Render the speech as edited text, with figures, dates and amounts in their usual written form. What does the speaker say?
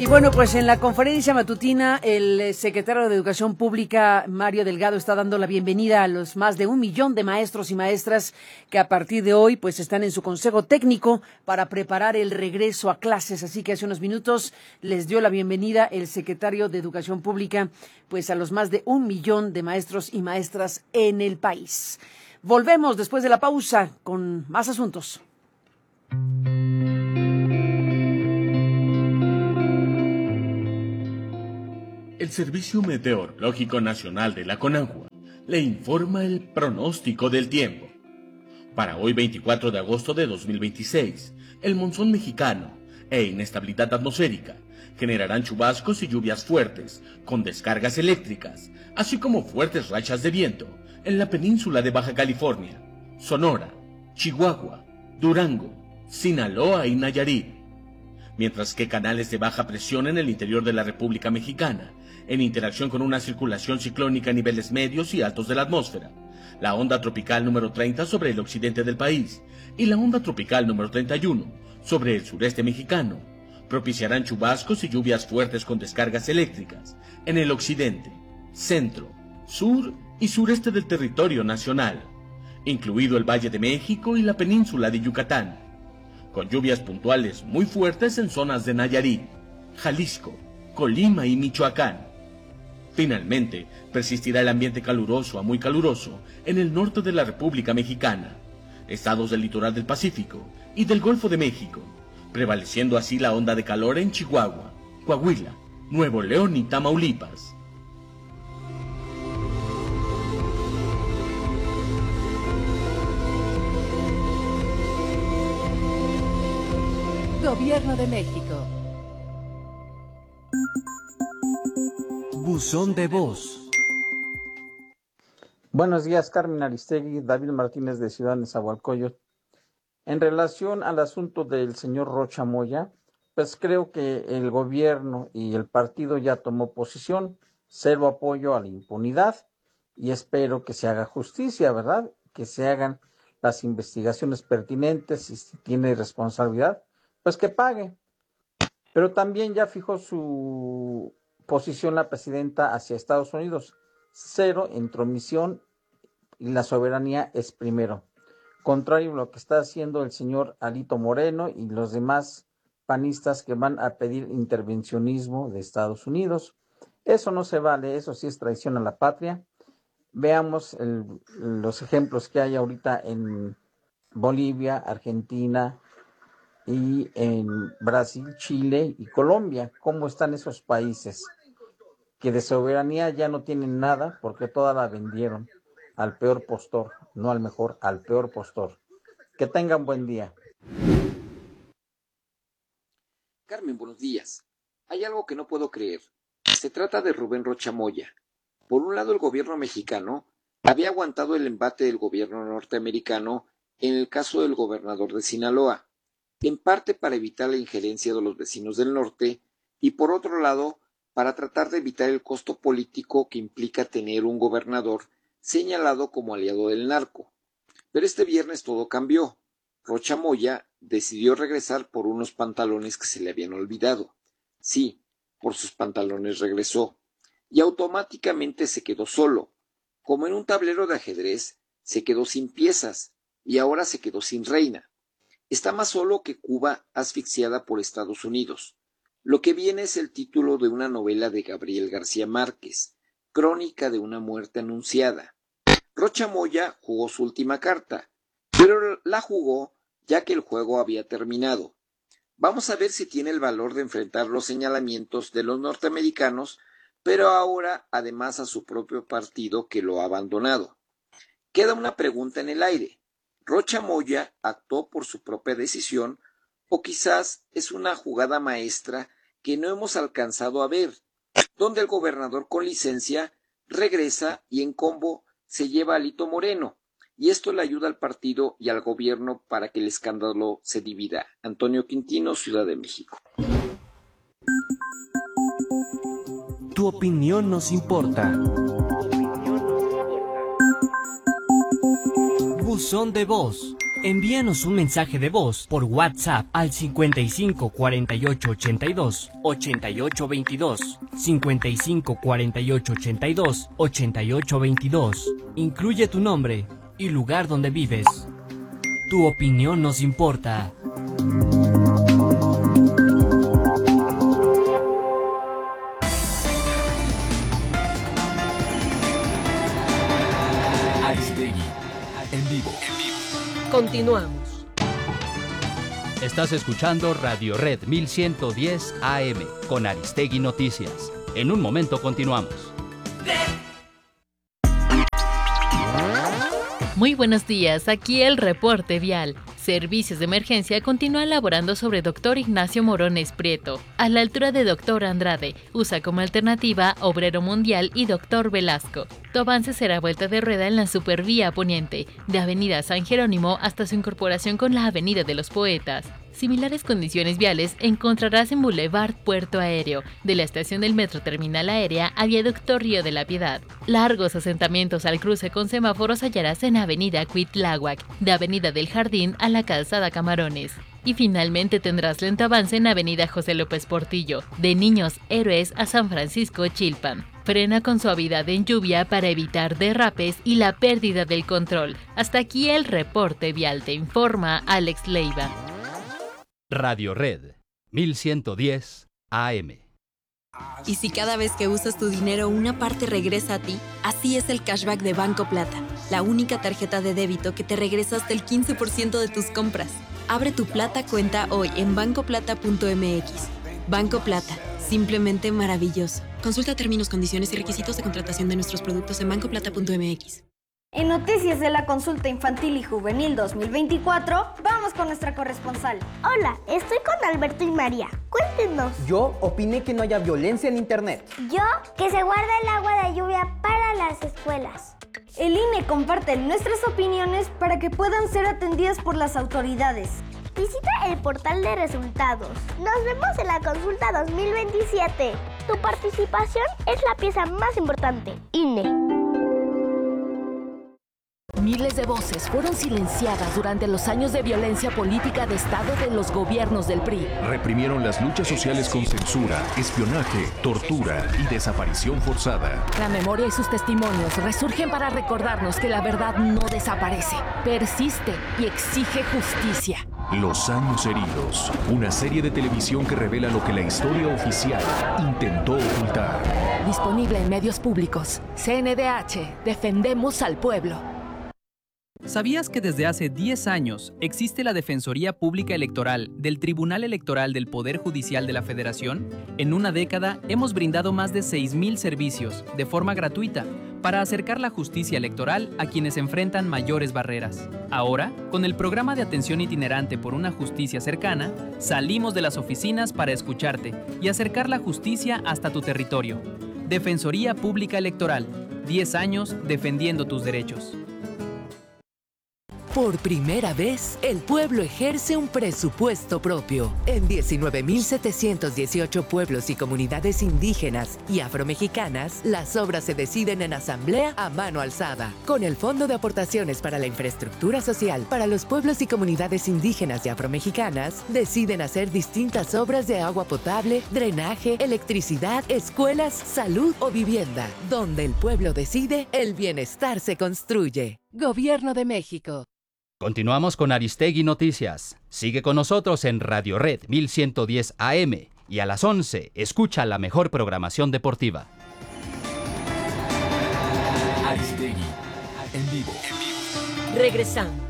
bueno, pues en la conferencia matutina, el secretario de Educación Pública, Mario Delgado, está dando la bienvenida a los más de 1 millón de maestros y maestras que a partir de hoy pues están en su consejo técnico para preparar el regreso a clases. Así que hace unos minutos les dio la bienvenida el secretario de Educación Pública pues a los más de 1 millón de maestros y maestras en el país. Volvemos después de la pausa con más asuntos. El Servicio Meteorológico Nacional de la CONAGUA le informa el pronóstico del tiempo. Para hoy 24 de agosto de 2026, el monzón mexicano e inestabilidad atmosférica generarán chubascos y lluvias fuertes con descargas eléctricas, así como fuertes rachas de viento en la península de Baja California, Sonora, Chihuahua, Durango, Sinaloa y Nayarit. Mientras que canales de baja presión en el interior de la República Mexicana, en interacción con una circulación ciclónica a niveles medios y altos de la atmósfera, la onda tropical número 30 sobre el occidente del país y la onda tropical número 31 sobre el sureste mexicano, propiciarán chubascos y lluvias fuertes con descargas eléctricas en el occidente, centro, sur y sureste del territorio nacional, incluido el Valle de México y la península de Yucatán, con lluvias puntuales muy fuertes en zonas de Nayarit, Jalisco, Colima y Michoacán. Finalmente, persistirá el ambiente caluroso a muy caluroso en el norte de la República Mexicana, estados del litoral del Pacífico y del Golfo de México, prevaleciendo así la onda de calor en Chihuahua, Coahuila, Nuevo León y Tamaulipas. Gobierno de México. Buzón de voz. Buenos días, Carmen Aristegui, David Martínez de Ciudad Nezahualcóyotl. En relación al asunto del señor Rocha Moya, pues creo que el gobierno y el partido ya tomó posición, cero apoyo a la impunidad y espero que se haga justicia, ¿verdad? Que se hagan las investigaciones pertinentes y si tiene responsabilidad, pues que pague. Pero también ya fijó su posición la presidenta hacia Estados Unidos, cero intromisión y la soberanía es primero. Contrario a lo que está haciendo el señor Alito Moreno y los demás panistas que van a pedir intervencionismo de Estados Unidos. Eso no se vale, eso sí es traición a la patria. Veamos los ejemplos que hay ahorita en Bolivia, Argentina y en Brasil, Chile y Colombia. ¿Cómo están esos países? Que de soberanía ya no tienen nada porque toda la vendieron al peor postor, no al mejor, al peor postor. Que tengan buen día. Carmen, buenos días. Hay algo que no puedo creer. Se trata de Rubén Rocha Moya. Por un lado, el gobierno mexicano había aguantado el embate del gobierno norteamericano en el caso del gobernador de Sinaloa, en parte para evitar la injerencia de los vecinos del norte y por otro lado, para tratar de evitar el costo político que implica tener un gobernador señalado como aliado del narco. Pero este viernes todo cambió. Rocha Moya decidió regresar por unos pantalones que se le habían olvidado. Sí, por sus pantalones regresó. Y automáticamente se quedó solo. Como en un tablero de ajedrez, se quedó sin piezas y ahora se quedó sin reina. Está más solo que Cuba asfixiada por Estados Unidos. Lo que viene es el título de una novela de Gabriel García Márquez, Crónica de una muerte anunciada. Rocha Moya jugó su última carta, pero la jugó ya que el juego había terminado. Vamos a ver si tiene el valor de enfrentar los señalamientos de los norteamericanos, pero ahora además a su propio partido que lo ha abandonado. Queda una pregunta en el aire. ¿Rocha Moya actuó por su propia decisión o quizás es una jugada maestra que no hemos alcanzado a ver, donde el gobernador con licencia regresa y en combo se lleva a Alito Moreno, y esto le ayuda al partido y al gobierno para que el escándalo se divida? Antonio Quintino, Ciudad de México. Tu opinión nos importa. Buzón de voz. Envíanos un mensaje de voz por WhatsApp al 55 48 82 88 22. 55 48 82 88 22. Incluye tu nombre y lugar donde vives. Tu opinión nos importa. Aristegui, en vivo. Continuamos. Estás escuchando Radio Red 1110 AM con Aristegui Noticias. En un momento continuamos. Muy buenos días, aquí el reporte vial. Servicios de Emergencia continúa elaborando sobre Dr. Ignacio Morones Prieto, a la altura de Dr. Andrade. Usa como alternativa Obrero Mundial y Dr. Velasco. Tu avance será vuelta de rueda en la Supervía Poniente, de Avenida San Jerónimo hasta su incorporación con la Avenida de los Poetas. Similares condiciones viales encontrarás en Boulevard Puerto Aéreo, de la estación del Metro Terminal Aérea a Viaducto Río de la Piedad. Largos asentamientos al cruce con semáforos hallarás en Avenida Cuitláhuac, de Avenida del Jardín a la Calzada Camarones. Y finalmente tendrás lento avance en Avenida José López Portillo, de Niños Héroes a San Francisco Chilpan. Frena con suavidad en lluvia para evitar derrapes y la pérdida del control. Hasta aquí el reporte vial, te informa Alex Leiva. Radio Red 1110 AM. Y si cada vez que usas tu dinero una parte regresa a ti, así es el cashback de Banco Plata, la única tarjeta de débito que te regresa hasta el 15% de tus compras. Abre tu Plata cuenta hoy en bancoplata.mx. Banco Plata, simplemente maravilloso. Consulta términos, condiciones y requisitos de contratación de nuestros productos en bancoplata.mx. En Noticias de la Consulta Infantil y Juvenil 2024, vamos con nuestra corresponsal. Hola, estoy con Alberto y María. Cuéntenos. Yo opiné que no haya violencia en Internet. Yo, que se guarda el agua de lluvia para las escuelas. El INE comparte nuestras opiniones para que puedan ser atendidas por las autoridades. Visita el portal de resultados. Nos vemos en la consulta 2027. Tu participación es la pieza más importante. INE. Miles de voces fueron silenciadas durante los años de violencia política de Estado de los gobiernos del PRI. Reprimieron las luchas sociales con censura, espionaje, tortura y desaparición forzada. La memoria y sus testimonios resurgen para recordarnos que la verdad no desaparece, persiste y exige justicia. Los años heridos, una serie de televisión que revela lo que la historia oficial intentó ocultar. Disponible en medios públicos. CNDH, defendemos al pueblo. ¿Sabías que desde hace 10 años existe la Defensoría Pública Electoral del Tribunal Electoral del Poder Judicial de la Federación? En una década hemos brindado más de 6,000 servicios de forma gratuita para acercar la justicia electoral a quienes enfrentan mayores barreras. Ahora, con el programa de atención itinerante por una justicia cercana, salimos de las oficinas para escucharte y acercar la justicia hasta tu territorio. Defensoría Pública Electoral, 10 años defendiendo tus derechos. Por primera vez, el pueblo ejerce un presupuesto propio. En 19.718 pueblos y comunidades indígenas y afromexicanas, las obras se deciden en asamblea a mano alzada. Con el Fondo de Aportaciones para la Infraestructura Social para los pueblos y comunidades indígenas y afromexicanas, deciden hacer distintas obras de agua potable, drenaje, electricidad, escuelas, salud o vivienda. Donde el pueblo decide, el bienestar se construye. Gobierno de México. Continuamos con Aristegui Noticias. Sigue con nosotros en Radio Red 1110 AM y a las 11 escucha la mejor programación deportiva. Aristegui, en vivo. Regresamos.